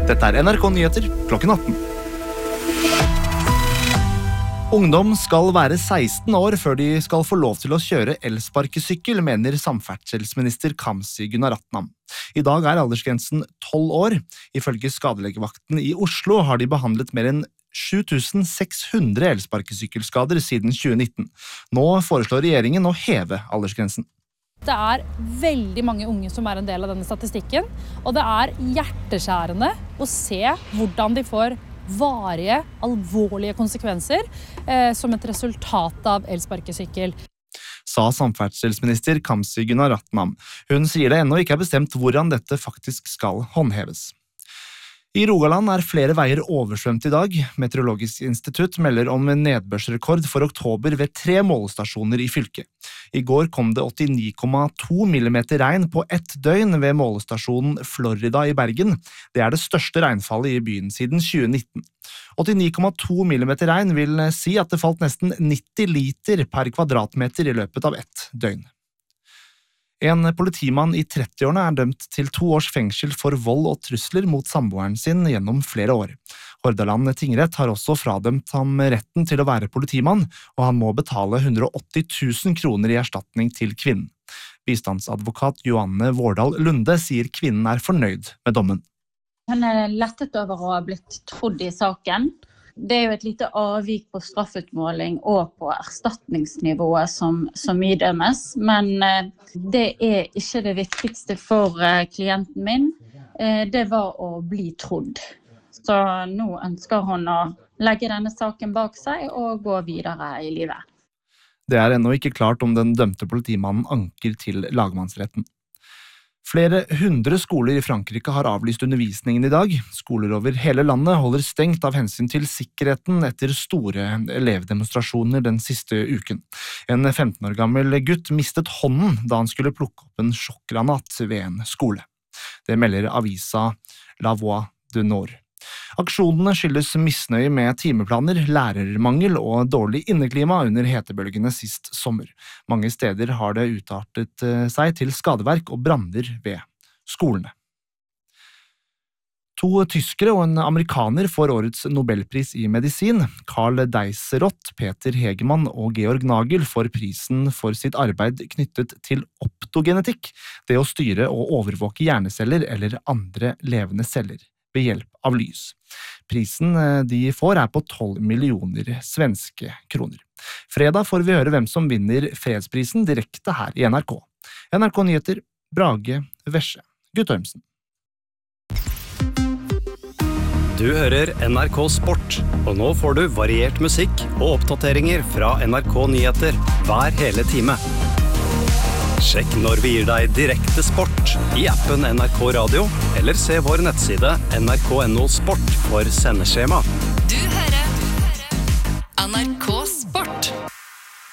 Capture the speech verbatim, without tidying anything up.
Dette er N R K Nyheter klokken atten. Ungdom skal være seksten år før de skal få lov til å kjøre elsparkesykkel, mener samferdselsminister Kamzy Gunaratnam. I dag er aldersgrensen tolv år. Ifølge skadelegevakten i Oslo har de behandlet mer enn sju tusen seks hundre elsparkesykkelskader siden tjue nitten. Nå foreslår regjeringen å heve aldersgrensen. Det er veldig mange unge som er en del av denne statistikken, og det er hjerteskjærende å se hvordan de får varige, alvorlige konsekvenser eh, som et resultat av elsparkesykkel. Sa samferdselsminister Kamzy Gunaratnam. Hun sier det ennå ikke er bestemt hvordan dette faktisk skal håndheves. I Rogaland er flere veier oversvømt i dag. Meteorologisk institutt melder om en nedbørsrekord for oktober ved tre målestasjoner i fylket. I går kom det åttini komma to millimeter regn på ett døgn ved målestasjonen Florida i Bergen. Det er det største regnfallet i byen siden tjue nitten. åttini komma to millimeter regn vil si at det falt nesten nitti liter per kvadratmeter i løpet av ett døgn. En politimann i trettiårene er dømt til to års fengsel for vold og trusler mot samboeren sin gjennom flere år. Hordaland tingrett har også fradømt ham retten til å være politimann, og han må betale hundre og åtti tusen kroner i erstatning til kvinnen. Bistandsadvokat Johanne Vårdal Lunde sier kvinnen er fornøyd med dommen. Hun er lettet over å ha blitt trodd i saken. Det er jo et lite avvik på straffutmåling og på erstatningsnivået som, som idømmes, men eh, det er ikke det viktigste for eh, klienten min. Eh, det var å bli trodd. Så nå ønsker hun å legge denne saken bak seg og gå videre i livet. Det er ennå ikke klart om den dømte politimannen anker til lagmannsretten. Flere hundre skoler i Frankrike har avlyst undervisningen i dag. Skoler over hele landet holder stengt av hensyn til sikkerheten etter store elevdemonstrasjoner den siste uken. En femten år gammel gutt mistet hånden da han skulle plukke opp en sjokkgranat ved en skole. Det melder avisa La Voix du Nord. Aksjonene skyldes misnøye med timeplaner, lærermangel og dårlig inneklima under hetebølgene sist sommer. Mange steder har det utartet seg til skadeverk og branner ved skolene. To tyskere og en amerikaner får årets Nobelpris i medisin. Karl Deiserot, Peter Hegemann og Georg Nagel får prisen for sitt arbeid knyttet til optogenetikk, det å styre og overvåke hjerneceller eller andre levende celler ved hjelp av lys. Prisen de får er på tolv millioner svenske kroner. Fredag får vi høre hvem som vinner fredsprisen direkte her i N R K. N R K Nyheter, Brage Vesje, Guttormsen. Du hører N R K Sport, og nå får du variert musikk og oppdateringer fra N R K Nyheter hver hele time. Sjekk når vi gir deg direkte sport i appen N R K Radio, eller se vår nettside N R K punktum no sport for sendeskjema. Du